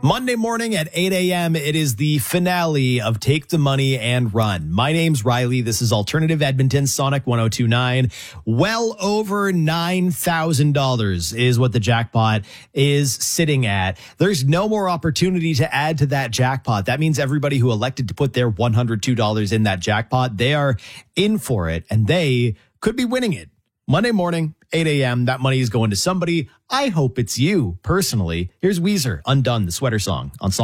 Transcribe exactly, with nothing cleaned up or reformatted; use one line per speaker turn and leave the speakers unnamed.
Monday morning at eight a.m., it is the finale of Take the Money and Run. My name's Riley. This is Alternative Edmonton, Sonic one oh two point nine. Well over nine thousand dollars is what the jackpot is sitting at. There's no more opportunity to add to that jackpot. That means everybody who elected to put their one hundred two dollars in that jackpot, they are in for it, and they could be winning it. Monday morning, eight a.m., that money is going to somebody. I hope it's you, personally. Here's Weezer, Undone, the sweater song on Sonic.